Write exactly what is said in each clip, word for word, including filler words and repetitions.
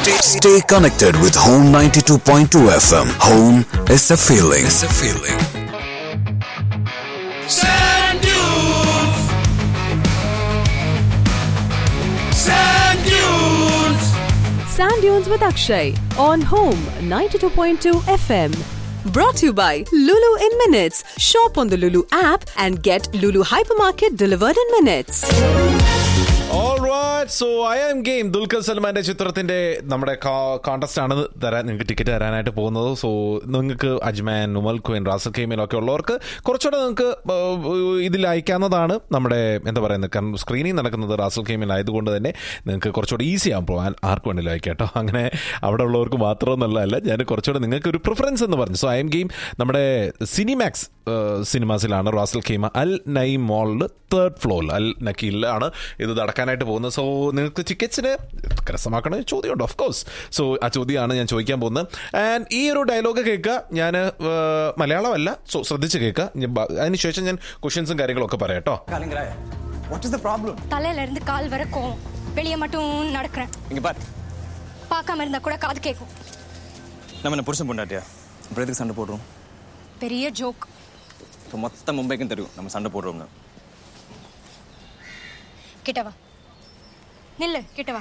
Stay, stay connected with Home ninety-two point two F M. Home is a feeling. It's a feeling. Sand dunes. Sand dunes. Sand Dunes with Akshay on Home ninety-two point two F M. Brought to you by Lulu in Minutes. Shop on the Lulu app and get Lulu Hypermarket delivered in minutes. Alright, so I am game. Dulquer സൽമാന്റെ ചിത്രത്തിന്റെ നമ്മുടെ contest ആണ് തരാൻ നിങ്ങൾക്ക് ticket തരാനായിട്ട് പോകുന്നത്. So നിങ്ങൾക്ക് Ajman, ഉമൽ Quwain, Ras al ഖൈമയിലൊക്കെ ഉള്ളവർക്ക് കുറച്ചുകൂടെ നിങ്ങൾക്ക് ഇതിൽ അയക്കാവുന്നതാണ്. നമ്മുടെ എന്താ പറയുന്നത്, കാരണം സ്ക്രീനിങ് നടക്കുന്നത് റാസൽ ഖൈമയിലായതുകൊണ്ട് തന്നെ നിങ്ങൾക്ക് കുറച്ചുകൂടെ ഈസി ആകും പോകാൻ. ആർക്ക് വേണമെങ്കിലും അയക്കാം കേട്ടോ. അങ്ങനെ അവിടെ ഉള്ളവർക്ക് മാത്രമെന്നുള്ളതല്ല, ഞാൻ കുറച്ചുകൂടെ നിങ്ങൾക്ക് ഒരു പ്രിഫറൻസ് എന്ന് പറഞ്ഞു. സോ ഐ എം ഗെയിം നമ്മുടെ സിനിമാക്സ് സിനിമാസിലാണ് റാസൽ ഖൈമ അൽ നൈം മോളിൽ തേർഡ് ഫ്ലോറിൽ അൽ നക്കീലിലാണ് ഇത് നടക്കാനായിട്ട് പോകുന്നത്. സോ നിങ്ങൾക്ക് ടിക്കറ്റ്സിന് രസമാക്കണ ചോദ്യമുണ്ട് ഓഫ് കോഴ്സ്. സോ ആ ചോദ്യമാണ് ഞാൻ ചോദിക്കാൻ പോകുന്നത്. ആൻഡ് ഈ ഒരു ഡയലോഗ് കേൾക്കുക, ഞാൻ മലയാളമല്ല, സോ ശ്രദ്ധിച്ച് കേൾക്കുക. അതിനുശേഷം ഞാൻ ക്വസ്റ്റ്യൻസും കാര്യങ്ങളൊക്കെ പറയാം കേട്ടോ. தலையிலிருந்து கால் வர கோவம், வெளியே மட்டும் நடக்கிறேன். இங்க பார், பார்க்காம இருந்தா கூட காது கேட்கும். நம்ம என்ன புருஷன் பொண்டாட்டியா? அப்புறம் எதுக்கு சண்டை போடுறோம்? பெரிய ஜோக். இப்போ மொத்த மும்பைக்கும் தெரியும் நம்ம சண்டை போடுறோம்னு. கிட்டவா, நில்லு, கிட்டவா.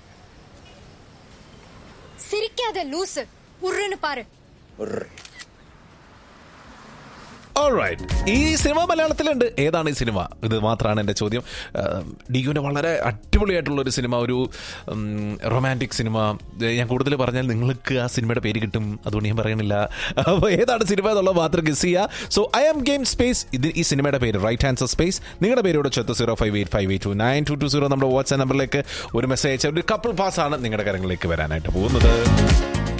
சிரிக்காத லூசு, உருன்னு பாரு. ഓൾറൈറ്റ്, ഈ സിനിമ മലയാളത്തിലുണ്ട്. ഏതാണ് ഈ സിനിമ? ഇത് മാത്രമാണ് എൻ്റെ ചോദ്യം. ഡിയുവിൻ്റെ വളരെ അടിപൊളിയായിട്ടുള്ളൊരു സിനിമ, ഒരു റൊമാൻറ്റിക് സിനിമ. ഞാൻ കൂടുതൽ പറഞ്ഞാൽ നിങ്ങൾക്ക് ആ സിനിമയുടെ പേര് കിട്ടും, അതുകൊണ്ട് ഞാൻ പറയണില്ല. അപ്പോൾ ഏതാണ് സിനിമ എന്നുള്ളത് മാത്രം ഗസ് ചെയ്യുക. So I am game space, ഇത് ഈ സിനിമയുടെ പേര് റൈറ്റ് ആൻസർ സ്പേസ്. നിങ്ങളുടെ പേരോട് ചെത്ത് zero five eight five eight to nine to to zero നമ്മുടെ വാട്സ്ആപ്പ് നമ്പറിലേക്ക് ഒരു മെസ്സേജ് അയച്ചാൽ ഒരു കപ്പിൾ പാസ് ആണ് നിങ്ങളുടെ കാര്യങ്ങളിലേക്ക് വരാനായിട്ട് പോകുന്നത്.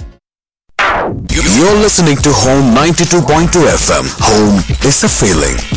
You're listening to Home ninety-two point two F M. Home is a feeling.